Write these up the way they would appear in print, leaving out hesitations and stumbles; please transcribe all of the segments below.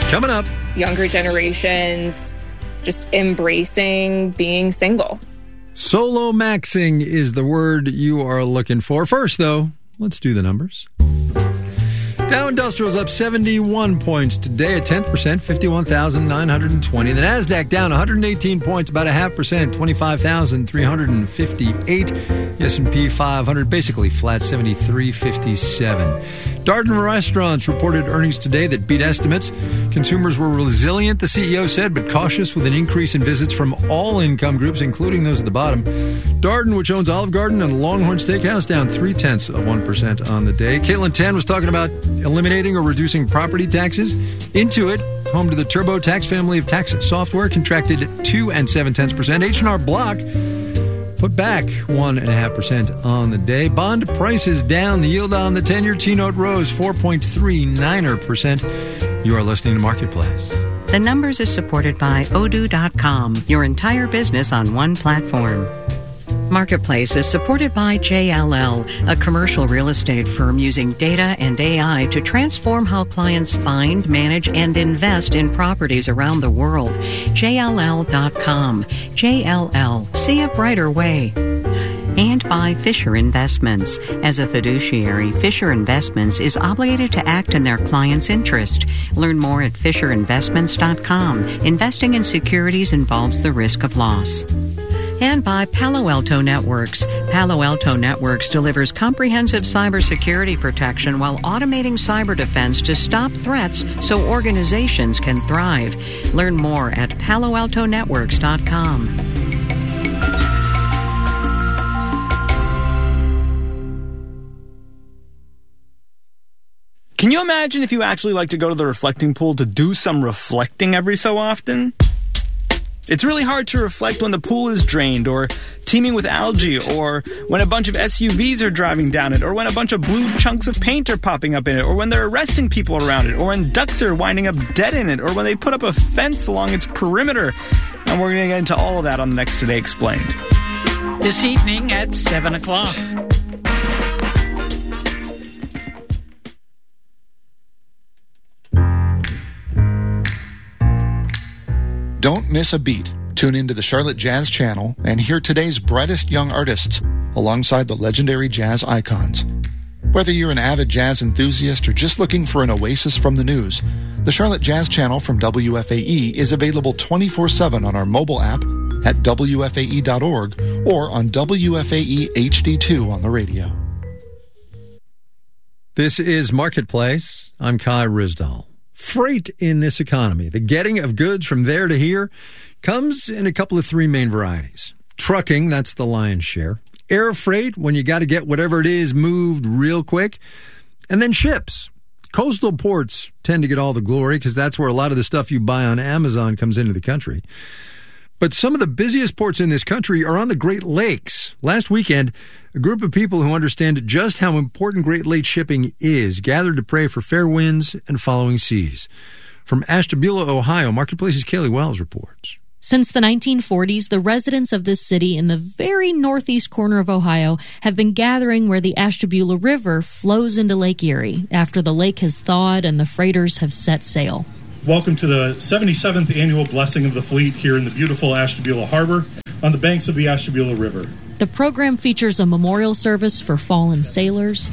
Coming up. Younger generations just embracing being single. Solo maxing is the word you are looking for. First, though, let's do the numbers. Dow Industrial's up 71 points today, a 10%, 51,920. The NASDAQ down 118 points, about a 0.5%, 25,358. The S&P 500 basically flat, 73.57. Darden Restaurants reported earnings today that beat estimates. Consumers were resilient, the CEO said, but cautious with an increase in visits from all income groups, including those at the bottom. Darden, which owns Olive Garden and Longhorn Steakhouse, down 0.3% on the day. Caitlin Tan was talking about eliminating or reducing property taxes. Intuit, home to the TurboTax family of tax software, contracted 2.7%. H&R Block put back 1.5% on the day. Bond prices down. The yield on the 10-year T-note rose 4.39%. You are listening to Marketplace. The Numbers is supported by Odoo.com, your entire business on one platform. Marketplace is supported by JLL, a commercial real estate firm using data and AI to transform how clients find, manage, and invest in properties around the world. JLL.com. JLL. See a brighter way. And by Fisher Investments. As a fiduciary, Fisher Investments is obligated to act in their client's interest. Learn more at FisherInvestments.com. Investing in securities involves the risk of loss. And by Palo Alto Networks. Palo Alto Networks delivers comprehensive cybersecurity protection while automating cyber defense to stop threats so organizations can thrive. Learn more at PaloAltoNetworks.com. Can you imagine if you actually like to go to the reflecting pool to do some reflecting every so often? It's really hard to reflect when the pool is drained or teeming with algae, or when a bunch of SUVs are driving down it, or when a bunch of blue chunks of paint are popping up in it, or when they're arresting people around it, or when ducks are winding up dead in it, or when they put up a fence along its perimeter. And we're going to get into all of that on the next Today Explained. This evening at 7 o'clock. Don't miss a beat. Tune into the Charlotte Jazz Channel and hear today's brightest young artists alongside the legendary jazz icons. Whether you're an avid jazz enthusiast or just looking for an oasis from the news, the Charlotte Jazz Channel from WFAE is available 24/7 on our mobile app at WFAE.org or on WFAE HD2 on the radio. This is Marketplace. I'm Kai Ryssdal. Freight in this economy, the getting of goods from there to here, comes in a couple of three main varieties. Trucking, that's the lion's share. Air freight, when you got to get whatever it is moved real quick. And then ships. Coastal ports tend to get all the glory because that's where a lot of the stuff you buy on Amazon comes into the country. But some of the busiest ports in this country are on the Great Lakes. Last weekend, a group of people who understand just how important Great Lakes shipping is gathered to pray for fair winds and following seas. From Ashtabula, Ohio, Marketplace's Kaylee Wells reports. Since the 1940s, the residents of this city in the very northeast corner of Ohio have been gathering where the Ashtabula River flows into Lake Erie after the lake has thawed and the freighters have set sail. Welcome to the 77th annual Blessing of the Fleet here in the beautiful Ashtabula Harbor on the banks of the Ashtabula River. The program features a memorial service for fallen sailors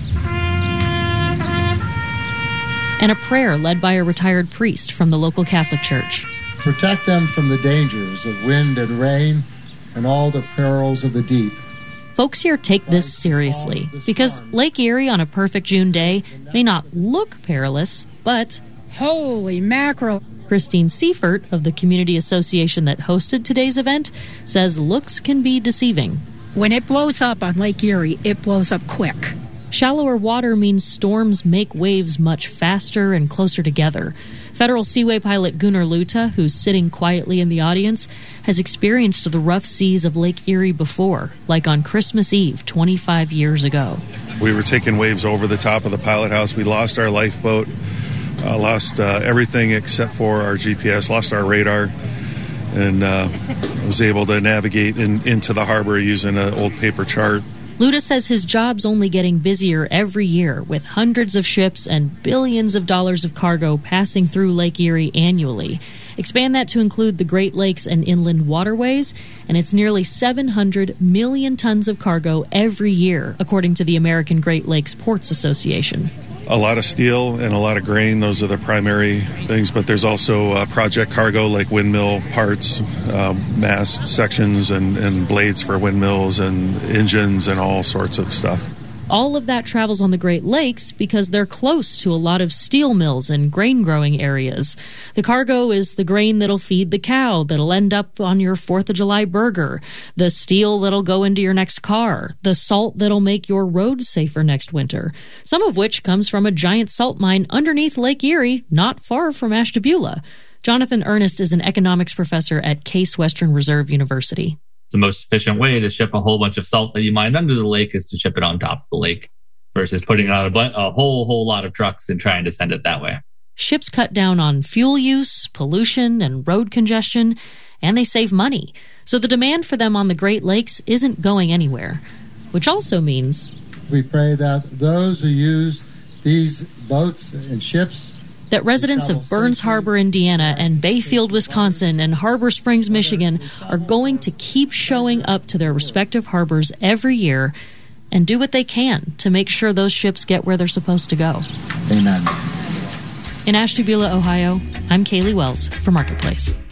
and a prayer led by a retired priest from the local Catholic Church. Protect them from the dangers of wind and rain and all the perils of the deep. Folks here take this seriously because Lake Erie on a perfect June day may not look perilous, but holy mackerel. Christine Seifert of the community association that hosted today's event says looks can be deceiving. When it blows up on Lake Erie, it blows up quick. Shallower water means storms make waves much faster and closer together. Federal Seaway pilot Gunnar Luta, who's sitting quietly in the audience, has experienced the rough seas of Lake Erie before, like on Christmas Eve 25 years ago. We were taking waves over the top of the pilot house. We lost our lifeboat. Lost everything except for our GPS, lost our radar, and was able to navigate into the harbor using an old paper chart. Luta says his job's only getting busier every year, with hundreds of ships and billions of dollars of cargo passing through Lake Erie annually. Expand that to include the Great Lakes and inland waterways, and it's nearly 700 million tons of cargo every year, according to the American Great Lakes Ports Association. A lot of steel and a lot of grain, those are the primary things, but there's also project cargo like windmill parts, mast sections and blades for windmills and engines and all sorts of stuff. All of that travels on the Great Lakes because they're close to a lot of steel mills and grain-growing areas. The cargo is the grain that'll feed the cow that'll end up on your 4th of July burger, the steel that'll go into your next car, the salt that'll make your roads safer next winter, some of which comes from a giant salt mine underneath Lake Erie, not far from Ashtabula. Jonathan Ernest is an economics professor at Case Western Reserve University. The most efficient way to ship a whole bunch of salt that you mine under the lake is to ship it on top of the lake versus putting it on a whole lot of trucks and trying to send it that way. Ships cut down on fuel use, pollution, and road congestion, and they save money. So the demand for them on the Great Lakes isn't going anywhere, which also means we pray that those who use these boats and ships that residents of Burns Harbor, Indiana, and Bayfield, Wisconsin, and Harbor Springs, Michigan, are going to keep showing up to their respective harbors every year and do what they can to make sure those ships get where they're supposed to go. Amen. In Ashtabula, Ohio, I'm Kaylee Wells for Marketplace.